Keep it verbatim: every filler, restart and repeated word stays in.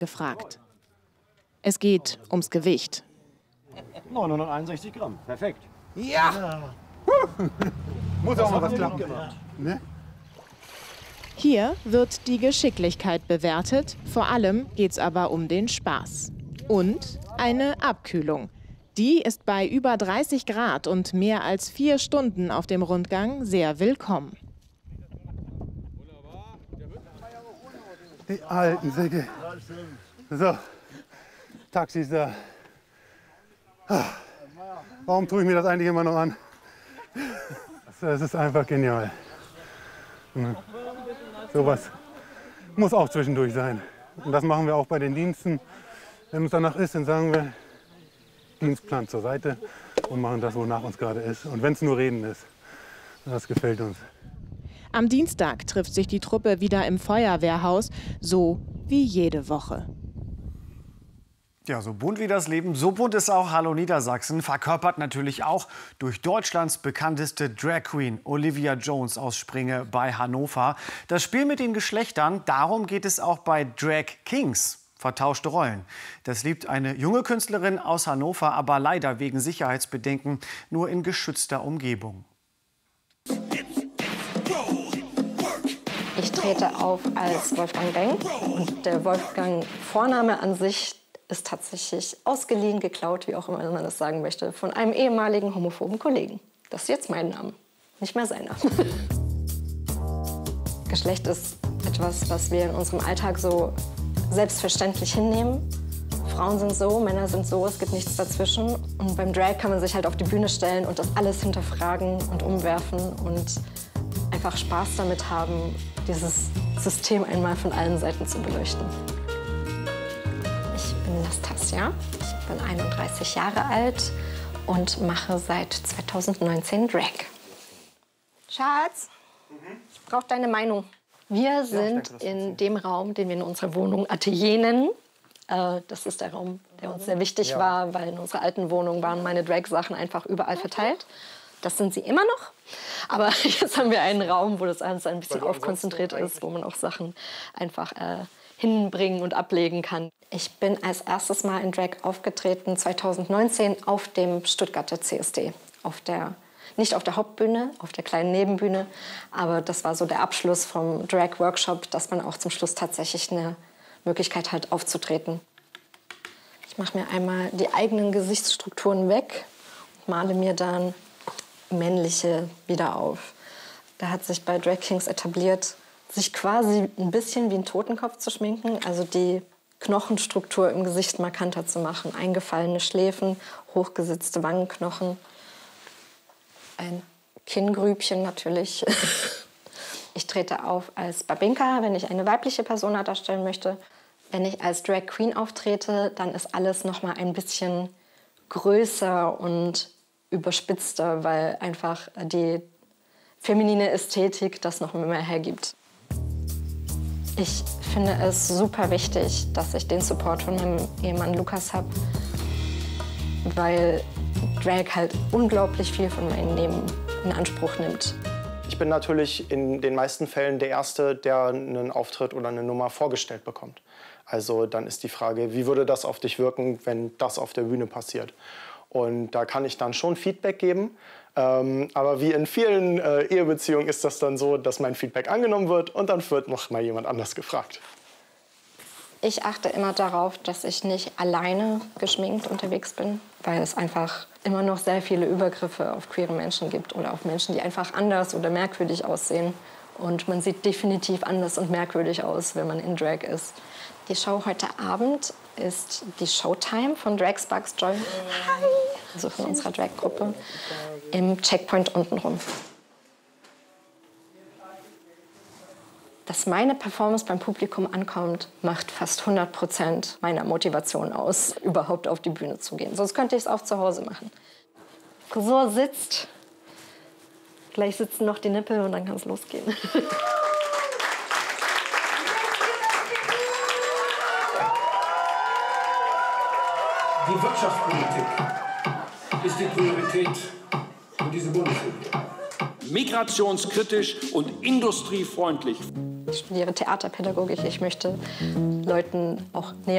gefragt. Es geht ums Gewicht. neunhunderteinundsechzig Gramm, perfekt. Ja! Muss auch mal was klappen. Ne? Hier wird die Geschicklichkeit bewertet, vor allem geht's aber um den Spaß. Und eine Abkühlung. Die ist bei über dreißig Grad und mehr als vier Stunden auf dem Rundgang sehr willkommen. Die alten Säcke. So, Taxis da. Warum tue ich mir das eigentlich immer noch an? Das ist einfach genial. Sowas muss auch zwischendurch sein. Und das machen wir auch bei den Diensten. Wenn es danach ist, dann sagen wir, Dienstplan zur Seite und machen das, wonach uns gerade ist. Und wenn es nur Reden ist, das gefällt uns. Am Dienstag trifft sich die Truppe wieder im Feuerwehrhaus, so wie jede Woche. Ja, so bunt wie das Leben, so bunt ist auch Hallo Niedersachsen, verkörpert natürlich auch durch Deutschlands bekannteste Drag Queen Olivia Jones aus Springe bei Hannover. Das Spiel mit den Geschlechtern, darum geht es auch bei Drag Kings. Vertauschte Rollen. Das liebt eine junge Künstlerin aus Hannover, aber leider wegen Sicherheitsbedenken nur in geschützter Umgebung. Ich trete auf als Wolfgang Beng und der Wolfgang-Vorname an sich ist tatsächlich ausgeliehen, geklaut, wie auch immer man das sagen möchte, von einem ehemaligen homophoben Kollegen. Das ist jetzt mein Name, nicht mehr seiner. Geschlecht ist etwas, was wir in unserem Alltag so selbstverständlich hinnehmen. Frauen sind so, Männer sind so, es gibt nichts dazwischen. Und beim Drag kann man sich halt auf die Bühne stellen und das alles hinterfragen und umwerfen und einfach Spaß damit haben, dieses System einmal von allen Seiten zu beleuchten. Ich bin Nastasia, ich bin einunddreißig Jahre alt und mache seit zweitausendneunzehn Drag. Schatz, ich brauche deine Meinung. Wir sind in dem Raum, den wir in unserer Wohnung Atelier nennen. Äh, das ist der Raum, der uns sehr wichtig war, weil in unserer alten Wohnung waren meine Drag-Sachen einfach überall verteilt. Das sind sie immer noch. Aber jetzt haben wir einen Raum, wo das alles ein bisschen aufkonzentriert ist, wo man auch Sachen einfach äh, hinbringen und ablegen kann. Ich bin als erstes Mal in Drag aufgetreten zweitausendneunzehn auf dem Stuttgarter C S D. Auf der, nicht auf der Hauptbühne, auf der kleinen Nebenbühne. Aber das war so der Abschluss vom Drag-Workshop, dass man auch zum Schluss tatsächlich eine Möglichkeit hat, aufzutreten. Ich mache mir einmal die eigenen Gesichtsstrukturen weg und male mir dann männliche wieder auf. Da hat sich bei Drag Kings etabliert, sich quasi ein bisschen wie ein Totenkopf zu schminken, also die Knochenstruktur im Gesicht markanter zu machen. Eingefallene Schläfen, hochgesetzte Wangenknochen, ein Kinngrübchen natürlich. Ich trete auf als Babinka, wenn ich eine weibliche Persona darstellen möchte. Wenn ich als Drag Queen auftrete, dann ist alles noch mal ein bisschen größer und überspitzter, weil einfach die feminine Ästhetik das noch mehr hergibt. Ich finde es super wichtig, dass ich den Support von meinem Ehemann Lukas habe, weil Drag halt unglaublich viel von meinem Leben in Anspruch nimmt. Ich bin natürlich in den meisten Fällen der Erste, der einen Auftritt oder eine Nummer vorgestellt bekommt. Also dann ist die Frage, wie würde das auf dich wirken, wenn das auf der Bühne passiert? Und da kann ich dann schon Feedback geben. Ähm, aber wie in vielen äh, Ehebeziehungen ist das dann so, dass mein Feedback angenommen wird und dann wird noch mal jemand anders gefragt. Ich achte immer darauf, dass ich nicht alleine geschminkt unterwegs bin, weil es einfach immer noch sehr viele Übergriffe auf queere Menschen gibt oder auf Menschen, die einfach anders oder merkwürdig aussehen. Und man sieht definitiv anders und merkwürdig aus, wenn man in Drag ist. Die Show heute Abend ist die Showtime von Drag Sparks Joy. Hi! Also von unserer Drag-Gruppe im Checkpoint untenrum. Dass meine Performance beim Publikum ankommt, macht fast hundert Prozent meiner Motivation aus, überhaupt auf die Bühne zu gehen. Sonst könnte ich es auch zu Hause machen. Frisur sitzt. Gleich sitzen noch die Nippel und dann kann es losgehen. Die Wirtschaftspolitik ist die Priorität für diese Bundesregierung. Migrationskritisch und industriefreundlich. Ich studiere Theaterpädagogik. Ich möchte Leuten auch näher